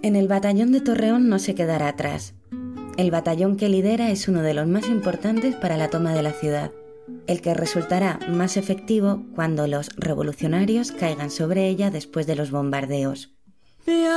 En el batallón de Torreón no se quedará atrás. El batallón que lidera es uno de los más importantes para la toma de la ciudad, el que resultará más efectivo cuando los revolucionarios caigan sobre ella después de los bombardeos.